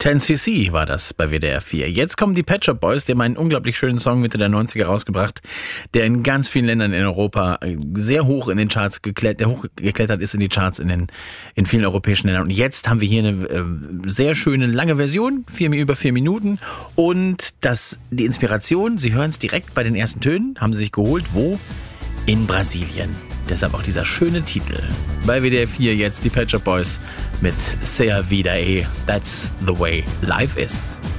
10cc war das bei WDR 4. Jetzt kommen die Pet Shop Boys, die haben einen unglaublich schönen Song Mitte der 90er rausgebracht, der in ganz vielen Ländern in Europa sehr hoch in den Charts hochgeklettert ist in die Charts in vielen europäischen Ländern. Und jetzt haben wir hier eine sehr schöne lange Version, über 4 Minuten. Und die Inspiration, Sie hören es direkt bei den ersten Tönen, haben sie sich geholt. Wo? In Brasilien. Deshalb auch dieser schöne Titel. Bei WDR 4 jetzt die Pet Shop Boys mit Sea Vida E. That's the way life is.